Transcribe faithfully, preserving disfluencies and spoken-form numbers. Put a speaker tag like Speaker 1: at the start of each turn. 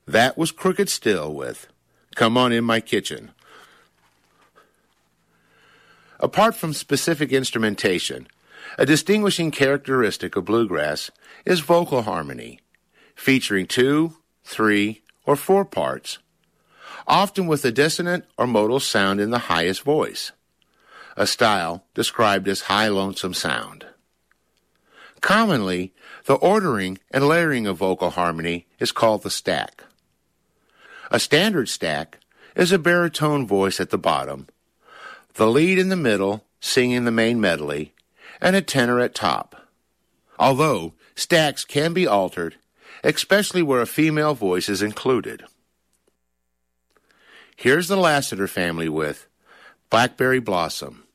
Speaker 1: That was Crooked Still with Come On In My Kitchen. Apart from specific instrumentation, a distinguishing characteristic of bluegrass is vocal harmony, featuring two, three, or four parts, often with a dissonant or modal sound in the highest voice, a style described as high lonesome sound. Commonly, the ordering and layering of vocal harmony is called the stack. A standard stack is a baritone voice at the bottom, the lead in the middle singing the main medley, and a tenor at top. Although stacks can be altered, especially where a female voice is included. Here's the Lassiter family with Blackberry Blossom.